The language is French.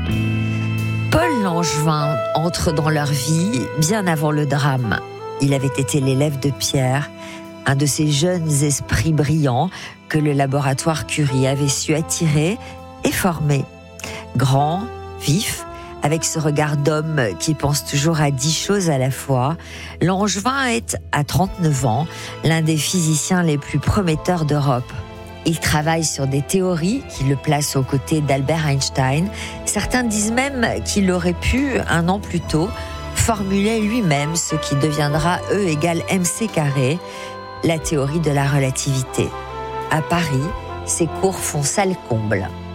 Paul Langevin entre dans leur vie bien avant le drame. Il avait été l'élève de Pierre, un de ces jeunes esprits brillants que le laboratoire Curie avait su attirer et former. Grand, vif, avec ce regard d'homme qui pense toujours à 10 choses à la fois, Langevin est, à 39 ans, l'un des physiciens les plus prometteurs d'Europe. Il travaille sur des théories qui le placent aux côtés d'Albert Einstein. Certains disent même qu'il aurait pu, un an plus tôt, formuler lui-même ce qui deviendra E égale mc², la théorie de la relativité. À Paris, ses cours font salle comble.